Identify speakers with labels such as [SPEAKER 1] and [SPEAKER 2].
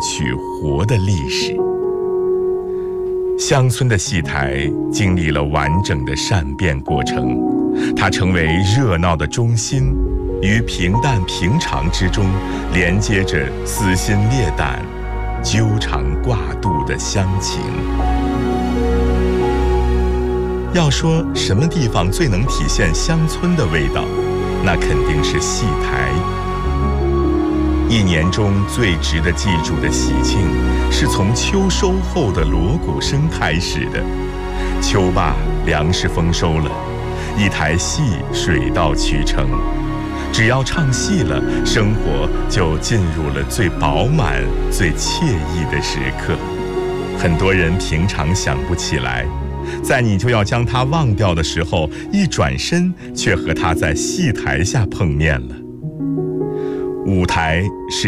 [SPEAKER 1] 曲活的历史。乡村的戏台经历了完整的善变过程，它成为热闹的中心，于平淡平常之中连接着撕心裂胆、纠缠挂肚的乡情。要说什么地方最能体现乡村的味道，那肯定是戏台。一年中最值得记住的喜庆，是从秋收后的锣鼓声开始的。秋罢粮食丰收了，一台戏水到渠成。只要唱戏了，生活就进入了最饱满、最惬意的时刻。很多人平常想不起来，在你就要将它忘掉的时候，一转身却和它在戏台下碰面了。舞台是